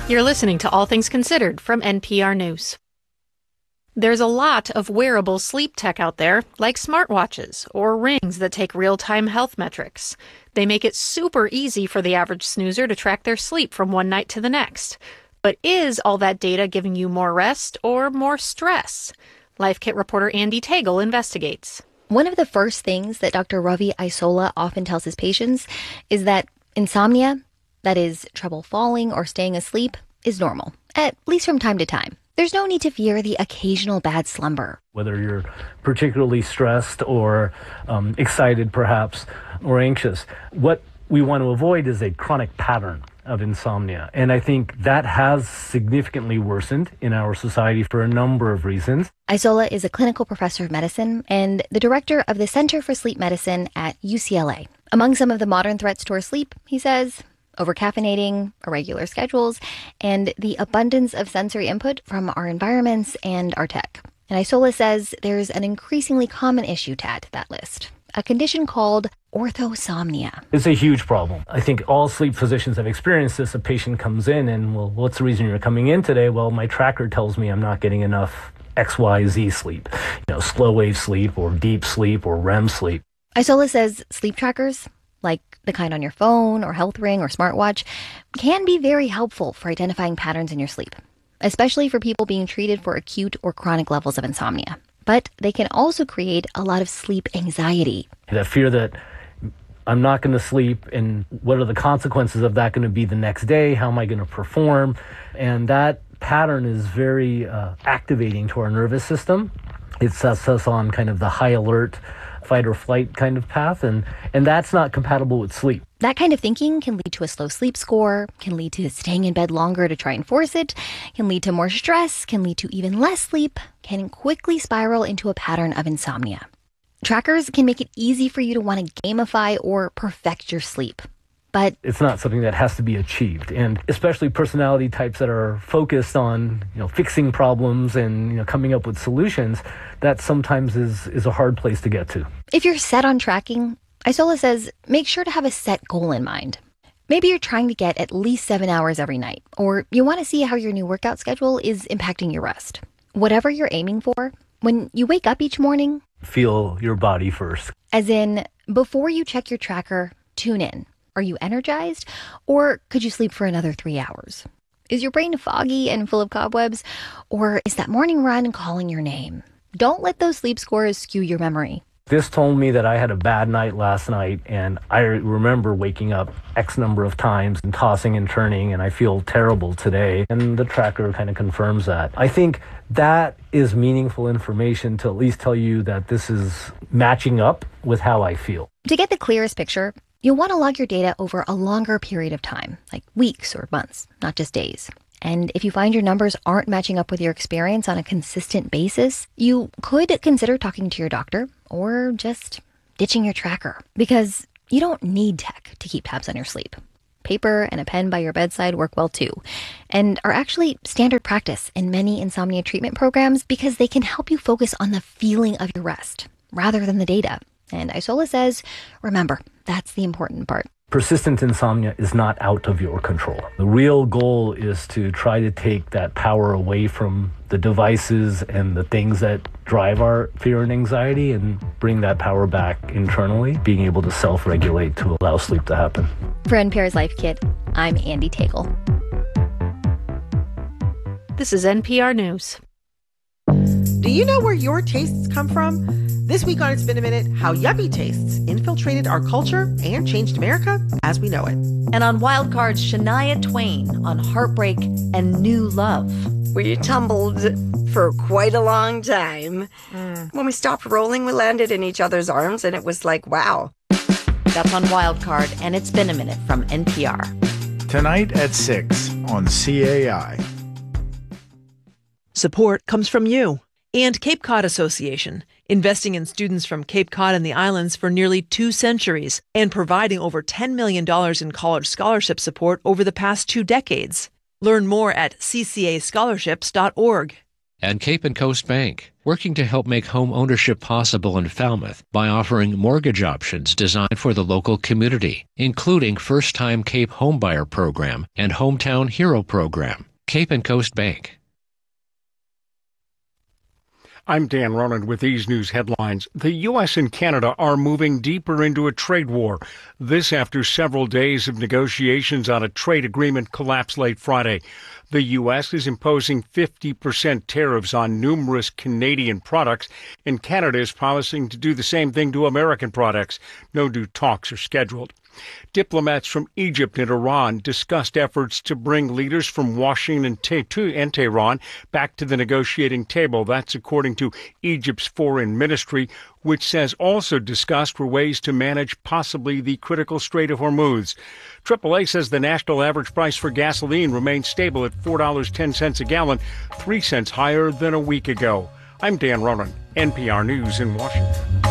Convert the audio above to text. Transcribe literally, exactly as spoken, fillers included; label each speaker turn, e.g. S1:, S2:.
S1: You're listening to All Things Considered from N P R News. There's a lot of wearable sleep tech out there, like smartwatches or rings that take real-time health metrics. They make it super easy for the average snoozer to track their sleep from one night to the next. But is all that data giving you more rest or more stress? Life Kit reporter Andy Tagle investigates.
S2: One of the first things that Doctor Ravi Isola often tells his patients is that insomnia, that is, trouble falling or staying asleep, is normal, at least from time to time. There's no need to fear the occasional bad slumber.
S3: Whether you're particularly stressed or um, excited, perhaps, or anxious, what we want to avoid is a chronic pattern of insomnia. And I think that has significantly worsened in our society for a number of reasons.
S2: Isola is a clinical professor of medicine and the director of the Center for Sleep Medicine at U C L A. Among some of the modern threats to our sleep, he says, overcaffeinating, irregular schedules, and the abundance of sensory input from our environments and our tech. And Isola says there's an increasingly common issue to add to that list, a condition called orthosomnia.
S3: It's a huge problem. I think all sleep physicians have experienced this. A patient comes in and, well, what's the reason you're coming in today? Well, my tracker tells me I'm not getting enough X Y Z sleep, you know, slow wave sleep or deep sleep or R E M sleep.
S2: Isola says sleep trackers, like the kind on your phone or health ring or smartwatch, can be very helpful for identifying patterns in your sleep, especially for people being treated for acute or chronic levels of insomnia. But they can also create a lot of sleep anxiety.
S3: That fear that I'm not going to sleep, and what are the consequences of that going to be the next day? How am I going to perform? And that pattern is very uh, activating to our nervous system. It sets us on kind of the high alert, fight or flight kind of path, and, and that's not compatible with sleep.
S2: That kind of thinking can lead to a slow sleep score, can lead to staying in bed longer to try and force it, can lead to more stress, can lead to even less sleep, can quickly spiral into a pattern of insomnia. Trackers can make it easy for you to want to gamify or perfect your sleep. But
S3: it's not something that has to be achieved. And especially personality types that are focused on, you know, fixing problems and, you know, coming up with solutions, that sometimes is, is a hard place to get to.
S2: If you're set on tracking, Isola says make sure to have a set goal in mind. Maybe you're trying to get at least seven hours every night, or you want to see how your new workout schedule is impacting your rest. Whatever you're aiming for, when you wake up each morning,
S3: feel your body first.
S2: As in, before you check your tracker, tune in. Are you energized? Or could you sleep for another three hours? Is your brain foggy and full of cobwebs? Or is that morning run calling your name? Don't let those sleep scores skew your memory.
S3: This told me that I had a bad night last night, and I remember waking up X number of times and tossing and turning, and I feel terrible today. And the tracker kind of confirms that. I think that is meaningful information to at least tell you that this is matching up with how I feel.
S2: To get the clearest picture, you'll want to log your data over a longer period of time, like weeks or months, not just days. And if you find your numbers aren't matching up with your experience on a consistent basis, you could consider talking to your doctor or just ditching your tracker, because you don't need tech to keep tabs on your sleep. Paper and a pen by your bedside work well too, and are actually standard practice in many insomnia treatment programs because they can help you focus on the feeling of your rest rather than the data. And Isola says, remember, that's the important part.
S3: Persistent insomnia is not out of your control. The real goal is to try to take that power away from the devices and the things that drive our fear and anxiety and bring that power back internally, being able to self-regulate to allow sleep to happen.
S2: For N P R's Life Kit, I'm Andy Tagle.
S1: This is N P R News.
S4: Do you know where your tastes come from? This week on It's Been a Minute, how yuppie tastes infiltrated our culture and changed America as we know it.
S5: And on Wildcard's Shania Twain on heartbreak and new love.
S6: We tumbled for quite a long time. Mm. When we stopped rolling, we landed in each other's arms, and it was like, wow.
S5: That's on Wildcard, and It's Been a Minute from N P R.
S7: Tonight at six on C A I.
S8: Support comes from you and Cape Cod Association, investing in students from Cape Cod and the islands for nearly two centuries and providing over ten million dollars in college scholarship support over the past two decades. Learn more at c c a scholarships dot org.
S9: And Cape and Coast Bank, working to help make home ownership possible in Falmouth by offering mortgage options designed for the local community, including First-Time Cape Homebuyer Program and Hometown Hero Program. Cape and Coast Bank.
S10: I'm Dan Ronan with these news headlines. The U S and Canada are moving deeper into a trade war. This after several days of negotiations on a trade agreement collapsed late Friday. The U S is imposing fifty percent tariffs on numerous Canadian products, and Canada is promising to do the same thing to American products. No new talks are scheduled. Diplomats from Egypt and Iran discussed efforts to bring leaders from Washington and Tehran back to the negotiating table. That's according to Egypt's foreign ministry, which says also discussed were ways to manage possibly the critical Strait of Hormuz. triple A says the national average price for gasoline remains stable at four dollars and ten cents a gallon, three cents higher than a week ago. I'm Dan Ronan, N P R News in Washington.